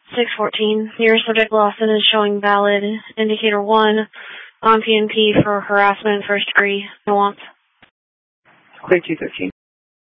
614. Your subject Lawson is showing valid indicator 1 on PNP for harassment first degree. No wants. Clear 213.